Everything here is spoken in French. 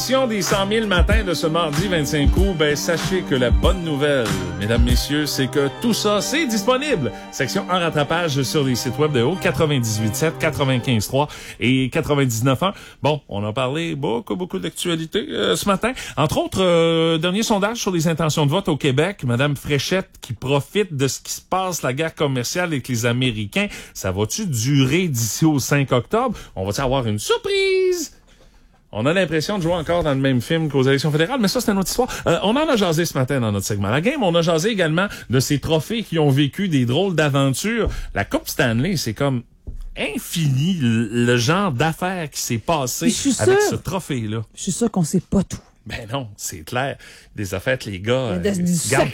édition des 100 000 matins de ce mardi 25 août, sachez que la bonne nouvelle, mesdames, messieurs, c'est que tout ça, c'est disponible. Section en rattrapage sur les sites web de Haut, 98.7, 95.3 et 99.1. Bon, on a parlé beaucoup d'actualités ce matin. Entre autres, dernier sondage sur les intentions de vote au Québec. Madame Fréchette qui profite de ce qui se passe, la guerre commerciale avec les Américains. Ça va-tu durer d'ici au 5 octobre? On va-tu avoir une surprise? On a l'impression de jouer encore dans le même film qu'aux élections fédérales, mais ça, c'est une autre histoire. On en a jasé ce matin dans notre segment La Game. On a jasé également de ces trophées qui ont vécu des drôles d'aventures. La Coupe Stanley, c'est comme infini le genre d'affaires qui s'est passé avec ce trophée-là. Je suis sûr qu'on sait pas tout. Ben non, c'est clair. Des affaires que les gars... Du